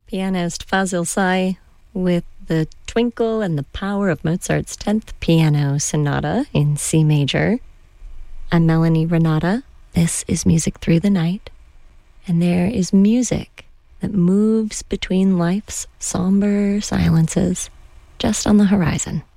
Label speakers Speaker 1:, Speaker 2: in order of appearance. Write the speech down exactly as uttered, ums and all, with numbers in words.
Speaker 1: Pianist Fazil Say with the twinkle and the power of Mozart's tenth Piano Sonata in C major. I'm Melanie Renata. This is Music Through the Night. And there is music that moves between life's somber silences just on the horizon.